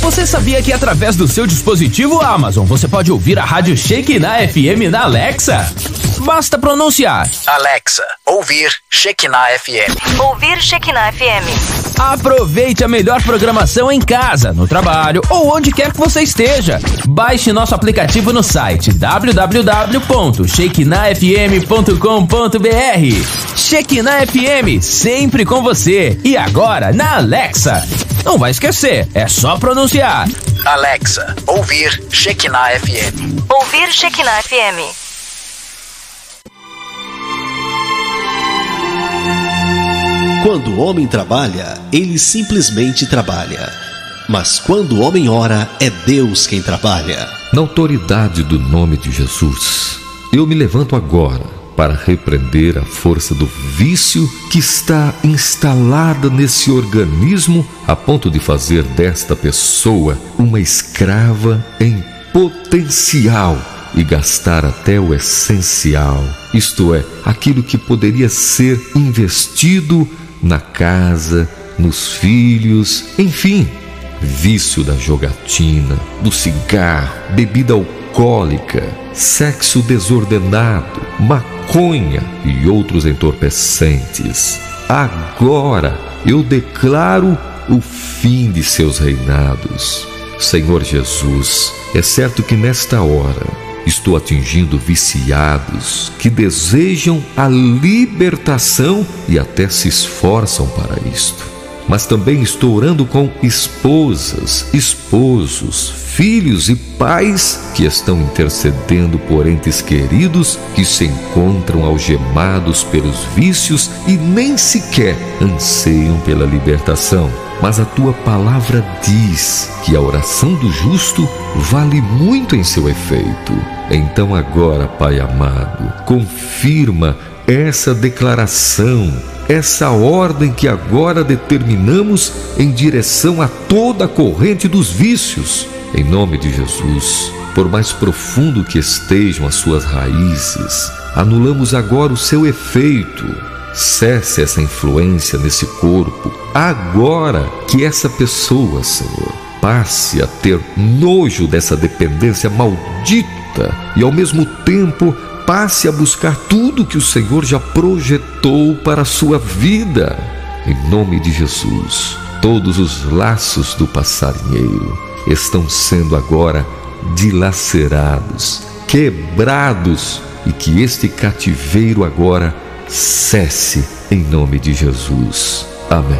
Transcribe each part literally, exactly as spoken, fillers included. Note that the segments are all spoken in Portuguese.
Você sabia que através do seu dispositivo Amazon você pode ouvir a Rádio Shekinah F M na Alexa? Basta pronunciar: Alexa, ouvir Shekinah F M. Ouvir Shekinah F M. Aproveite a melhor programação em casa, no trabalho ou onde quer que você esteja. Baixe nosso aplicativo no site w w w ponto shekinah f m ponto com ponto b r. Shekinah F M, sempre com você. E agora na Alexa. Não vai esquecer, é só pronunciar: Alexa, ouvir Shekinah F M. Ouvir Shekinah F M. Quando o homem trabalha, ele simplesmente trabalha. Mas quando o homem ora, é Deus quem trabalha. Na autoridade do nome de Jesus, eu me levanto agora para repreender a força do vício que está instalada nesse organismo a ponto de fazer desta pessoa uma escrava em potencial e gastar até o essencial, isto é, aquilo que poderia ser investido na casa, nos filhos, enfim. Vício da jogatina, do cigarro, bebida alcoólica, sexo desordenado, maconha e outros entorpecentes. Agora eu declaro o fim de seus reinados. Senhor Jesus, é certo que nesta hora estou atingindo viciados que desejam a libertação e até se esforçam para isto. Mas também estou orando com esposas, esposos, filhos e pais que estão intercedendo por entes queridos que se encontram algemados pelos vícios e nem sequer anseiam pela libertação. Mas a tua palavra diz que a oração do justo vale muito em seu efeito. Então agora, Pai amado, confirma essa declaração, essa ordem que agora determinamos em direção a toda a corrente dos vícios. Em nome de Jesus, por mais profundo que estejam as suas raízes, anulamos agora o seu efeito. Cesse essa influência nesse corpo, agora que essa pessoa, Senhor, passe a ter nojo dessa dependência maldita e ao mesmo tempo passe a buscar tudo que o Senhor já projetou para a sua vida. Em nome de Jesus, todos os laços do passarinheiro estão sendo agora dilacerados, quebrados, e que este cativeiro agora cesse em nome de Jesus. Amém.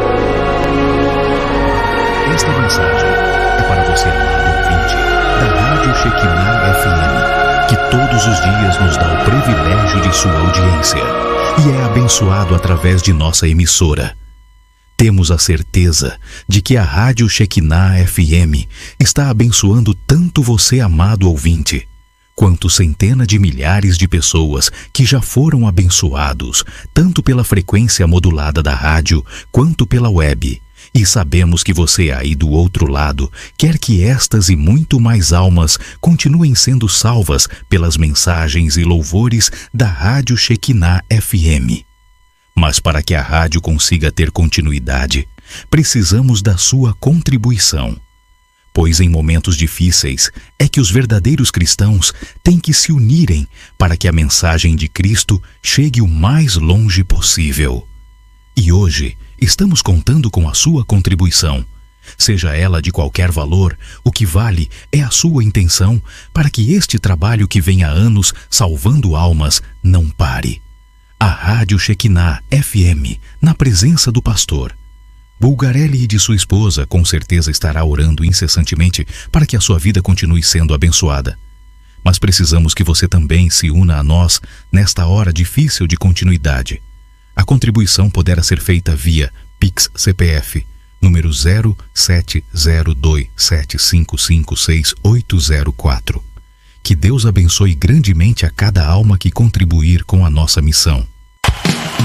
Esta mensagem é para você, amado ouvinte, da Rádio Shekinah F M, que todos os dias nos dá o privilégio de sua audiência e é abençoado através de nossa emissora. Temos a certeza de que a Rádio Shekinah F M está abençoando tanto você, amado ouvinte, quanto centenas de milhares de pessoas que já foram abençoados, tanto pela frequência modulada da rádio, quanto pela web. E sabemos que você aí do outro lado quer que estas e muito mais almas continuem sendo salvas pelas mensagens e louvores da Rádio Shekinah F M. Mas para que a rádio consiga ter continuidade, precisamos da sua contribuição. Pois em momentos difíceis é que os verdadeiros cristãos têm que se unirem para que a mensagem de Cristo chegue o mais longe possível. E hoje estamos contando com a sua contribuição. Seja ela de qualquer valor, o que vale é a sua intenção para que este trabalho que vem há anos salvando almas não pare. A Rádio Shekinah F M, na presença do pastor Bulgarelli e de sua esposa, com certeza estará orando incessantemente para que a sua vida continue sendo abençoada. Mas precisamos que você também se una a nós nesta hora difícil de continuidade. A contribuição poderá ser feita via Pix C P F, número zero sete zero dois sete cinco cinco seis oito zero quatro. Que Deus abençoe grandemente a cada alma que contribuir com a nossa missão.